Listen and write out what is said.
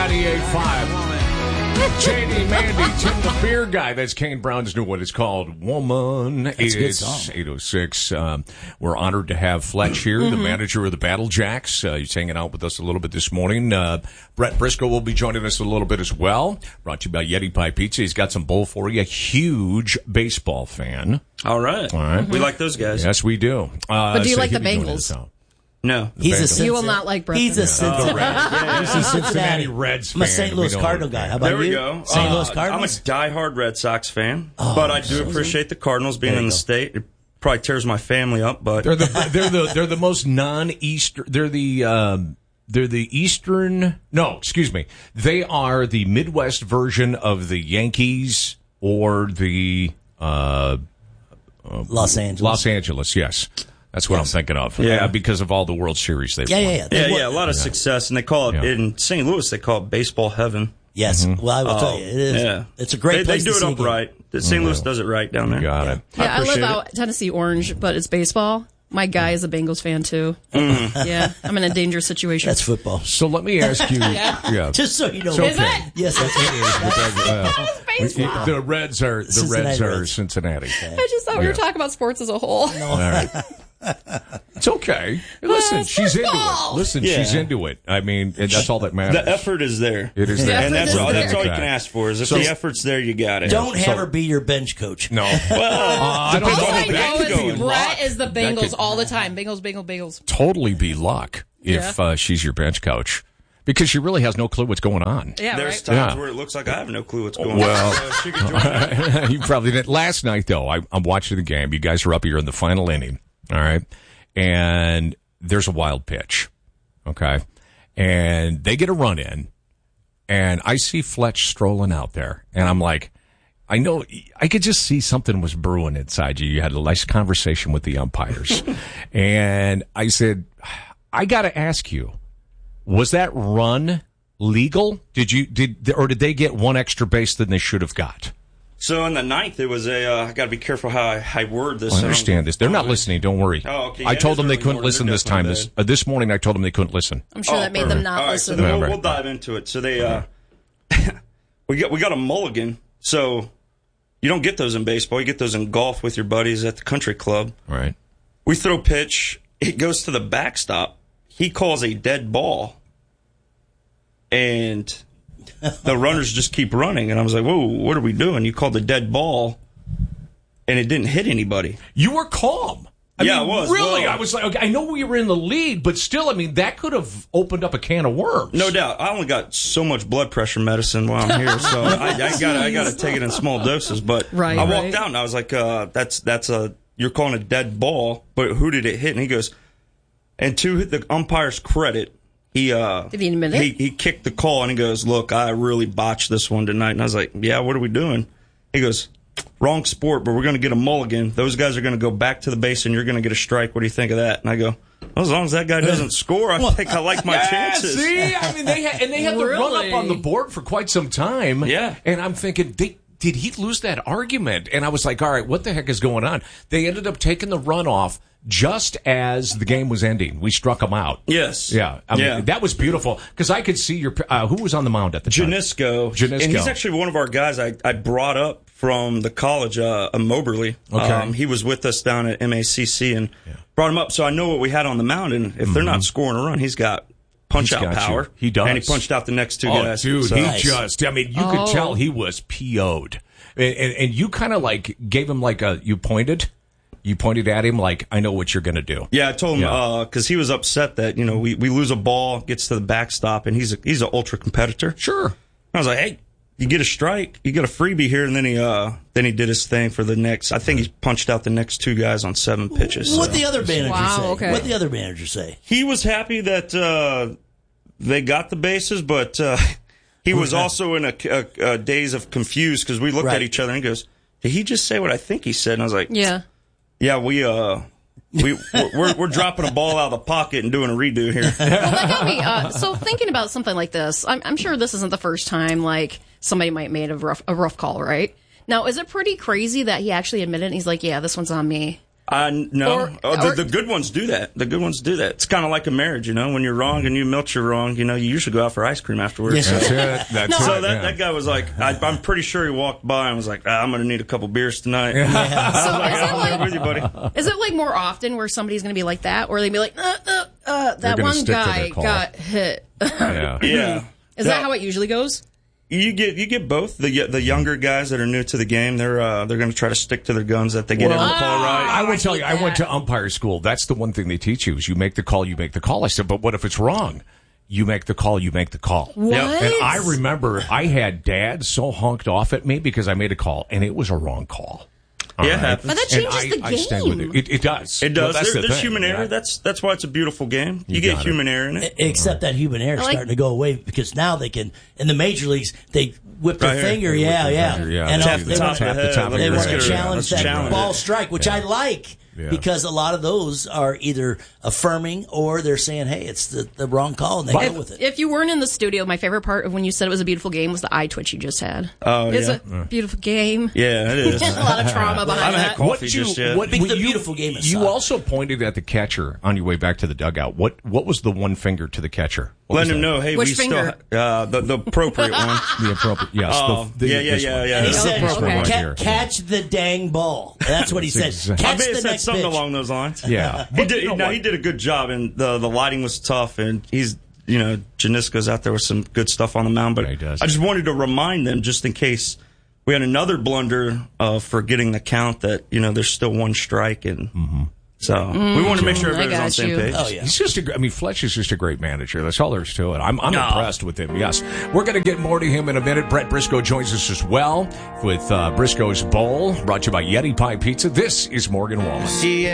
98.5. JD, Mandy, Tim the Beer Guy. That's Kane Brown's new one. It's called Woman. That's a good It's song. 8:06. We're honored to have Fletch here, the manager of the Battle Jacks. He's hanging out with us a little bit this morning. Brett Briscoe will be joining us a little bit as well. Brought to you by Yeti Pie Pizza. He's got some bowl for you. A huge baseball fan. All right. We like those guys. Yes, we do. But do you like he'll the be joining Bengals? us now. No. You will not like Brett. He's a Cincinnati. He's a Cincinnati Reds fan. I'm a St. Louis We don't- Cardinal guy. How about There we you? go. St. Louis I'm a Cardinals? diehard Red Sox fan, but I do appreciate the Cardinals being There you in the go. state. It probably tears my family up, but They're the most non-Eastern. They're the Eastern. No, excuse me. They are the Midwest version of the Yankees or the Los Angeles. Los Angeles. Yes, that's what I'm thinking of. Yeah. Because of all the World Series they've won. Yeah. yeah, a lot of success, and they call it Yeah. in St. Louis. They call it baseball heaven. Yes. Well, I will tell you, it is. Yeah, It's a great They place do to it see a up game. right. St. Louis does it right down there. Got it. Yeah, I live appreciate out Tennessee Orange, but it's baseball. My guy is a Bengals fan too. Yeah, I'm in a dangerous situation. That's football. So let me ask you. Yeah. Just so you know. It's Is okay. it? Yes, that's baseball. The Reds are Cincinnati Reds. Cincinnati. I just thought we were talking about sports as a whole. All right. It's okay. Listen, it's she's into football. it. Listen, Yeah. she's into it. I mean, and that's all that matters. The effort is there. It is The there. effort And that's is all, there. that's all you Okay. can ask for is if So- the effort's there, you got it. Don't have her be your bench coach. No. I don't All know. I That know could be is luck. Brett is the That Bengals could all the time. Bengals. totally be luck if she's your bench coach. Because she really has no clue what's going on. Yeah, There's right. times Yeah. where it looks like I have no clue what's going Well- on. So she could join me. You probably did. Last night, though, I'm watching the game. You guys are up here in the final inning. All right. And there's a wild pitch. Okay. And they get a run in. And I see Fletch strolling out there. And I'm like, I know, I could just see something was brewing inside you. You had a nice conversation with the umpires. And I said, I got to ask you, was that run legal? Or did they get one extra base than they should have got? So in the ninth, it was I got to be careful how I word this. I understand this. They're not listening. Don't worry. Oh, okay. I Yeah, told it is them they early couldn't morning. listen They're this time. definitely This morning, I told them they couldn't listen. I'm sure that made them not All right, so listen. then Right. we'll dive into it. So they we got a mulligan. So you don't get those in baseball. You get those in golf with your buddies at the country club. Right. We throw pitch. It goes to the backstop. He calls a dead ball, and the runners just keep running. And I was like, "Whoa, what are we doing? You called a dead ball, and it didn't hit anybody." You were calm. I Yeah, mean, I was. Really, Well- I was like, okay, I know we were in the lead, but still, I mean, that could have opened up a can of worms. No doubt. I only got so much blood pressure medicine while I'm here, so I got to take it in small doses. But Right, I walked right. out and I was like, "That's a you're calling a dead ball, but who did it hit?" And he goes, and to the umpire's credit, he Did he admit it? He kicked the call and he goes, "Look, I really botched this one tonight." And I was like, "Yeah, what are we doing?" He goes, "Wrong sport, but we're going to get a mulligan. Those guys are going to go back to the base and you're going to get a strike. What do you think of that?" And I go, "Well, as long as that guy doesn't score, I think I like my Yeah, chances." see, I mean, they had the run Really? up on the board for quite some time. Yeah. And I'm thinking, did he lose that argument? And I was like, all right, what the heck is going on? They ended up taking the run off just as the game was ending. We struck them out. Yes. Yeah. I mean, that was beautiful because I could see who was on the mound at the time? Janisco. Janisco. And he's actually one of our guys I brought up from the college, Moberly. Okay. He was with us down at MACC and brought him up. So I know what we had on the mound. And if they're not scoring a run, he's got punch-out got power. you. He does. And he punched out the next two Oh, guys. dude, So- he Nice. I mean, you could tell he was PO'd. And you kind of like gave him like you pointed at him like, I know what you're going to do. Yeah, I told him Yeah. because he was upset that we lose a ball, gets to the backstop, and he's an ultra competitor. Sure. I was like, hey, you get a strike, you get a freebie here, and then he did his thing for the next. I think he punched out the next two guys on 7 pitches. What so. the other manager Wow, say? okay. What the other manager say? He was happy that they got the bases, but he was also in a daze of confused because we looked Right. at each other and he goes, "Did he just say what I think he said?" And I was like, Yeah. "Yeah, we're dropping a ball out of the pocket and doing a redo here." Well, that got me. So thinking about something like this, I'm sure this isn't the first time like somebody might made a rough call, right? Now, is it pretty crazy that he actually admitted it? And he's like, "Yeah, this one's on me." No. The good ones do that. The good ones do that. It's kind of like a marriage, when you're wrong and you admit you're wrong, you usually go out for ice cream afterwards. Yes. That's it. That's So it, that guy was like, I'm pretty sure he walked by and was like, I'm going to need a couple beers tonight. So I'm with you, buddy. is it like more often where somebody's going to be like that, or they'd be like, that gonna one stick to guy their call. got hit? Yeah. Yeah. Is that how it usually goes? You get both. The younger guys that are new to the game, they're going to try to stick to their guns that they get every call right. I would tell you, I went to umpire school. That's the one thing they teach you is you make the call, you make the call. I said, but what if it's wrong? You make the call, you make the call. What? And I remember I had Dad so honked off at me because I made a call, and it was a wrong call. All Yeah, right? it happens. But that And changes the I stand with game. it. It does. It does. Well, that's the There's thing, human error. yeah. That's why it's a beautiful game. You You get got human error in it. Except that human error is starting to go away because now they can, in the major leagues, they whip their Right here. finger. They whip Yeah, their yeah. finger, yeah. And Tap if the they top want of the head. Tap of they the want to head. challenge Let's that challenge ball it. strike, which I like. Yeah. Because a lot of those are either affirming or they're saying, hey, it's the wrong call, and they go with it. If you weren't in the studio, my favorite part of when you said it was a beautiful game was the eye twitch you just had. Oh, It's yeah. a beautiful game. Yeah, it is. a lot of trauma I behind haven't had that. coffee just yet. Because the beautiful game is You sucked. also pointed at the catcher on your way back to the dugout. What was the one finger to the catcher? What was Letting him that? know, hey, Which we finger? still the appropriate one. The appropriate, yes. Oh, yeah. this one. And he This said, one right okay. here. catch the dang ball. That's what he said. exactly- Catch I may have the said next something pitch. along those lines. Yeah. He did. He did a good job, and the lighting was tough, and he's Janiska's out there with some good stuff on the mound. But Yeah, he does. I just wanted to remind them, just in case we had another blunder for getting the count, that there's still one strike, and so we want to make sure I everybody's on the got same you. page. Oh, yeah. He's just Fletch is just a great manager. That's all there is to it. I'm impressed with him, yes. We're going to get more to him in a minute. Brett Briscoe joins us as well with Briscoe's Bowl, brought to you by Yeti Pie Pizza. This is Morgan Wallen.